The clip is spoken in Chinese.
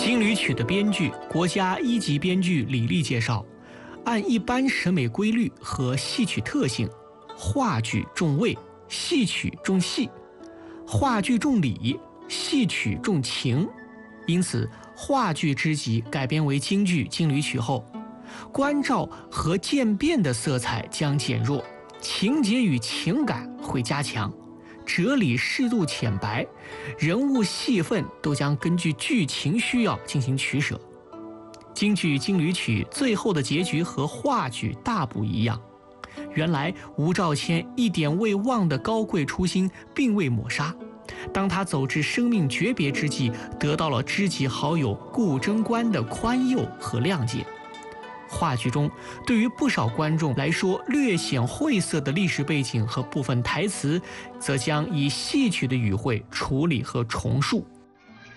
金缕曲的编剧，国家一级编剧李立介绍，按一般审美规律和戏曲特性，话剧重味，戏曲重戏；话剧重理，戏曲重情。因此，话剧之集改编为京剧金缕曲后，关照和渐变的色彩将减弱，情节与情感会加强，哲理适度浅白，人物戏份都将根据剧情需要进行取舍。京剧金缕曲最后的结局和话剧大不一样。原来吴兆谦一点未忘的高贵初心并未抹杀，当他走至生命诀别之际，得到了知己好友顾贞观的宽宥和谅解。话剧中对于不少观众来说略显晦涩的历史背景和部分台词，则将以戏曲的语汇处理和重述，